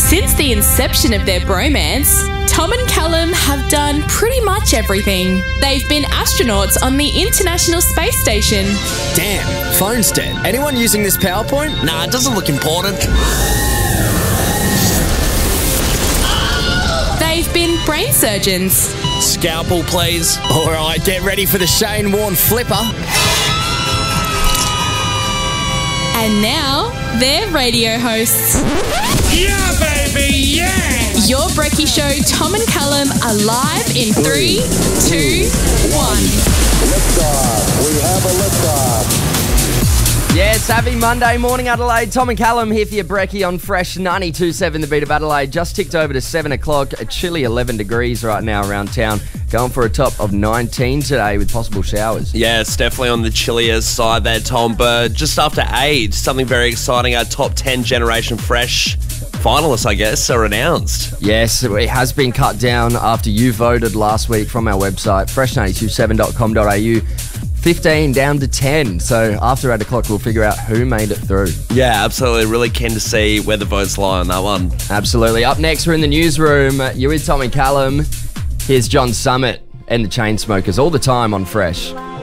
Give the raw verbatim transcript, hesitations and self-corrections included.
Since the inception of their bromance, Tom and Callum have done pretty much everything. They've been astronauts on the International Space Station. Damn, phone's dead. Anyone using this PowerPoint? Nah, it doesn't look important. They've been brain surgeons. Scalpel, please. All right, get ready for the Shane Warne flipper. And now, they're radio hosts. Yeah, baby, yeah! Your Brekkie Show, Tom and Callum, are live in three, two, one. Liftoff. We have a liftoff. Yes, happy Monday morning, Adelaide. Tom and Callum here for your Brekkie on Fresh ninety-two point seven, the Beat of Adelaide. Just ticked over to seven o'clock. A chilly eleven degrees right now around town. Going for a top of nineteen today with possible showers. Yes, definitely on the chillier side there, Tom. But just after eight, something very exciting. Our top ten Generation Fresh finalists, I guess, are announced. Yes, it has been cut down after you voted last week from our website, fresh nine two seven dot com dot a u. fifteen down to ten. So after eight o'clock, we'll figure out who made it through. Yeah, absolutely. Really keen to see where the votes lie on that one. Absolutely. Up next, we're in the newsroom. You're with Tom and Callum. Here's John Summit and the Chainsmokers all the time on Fresh.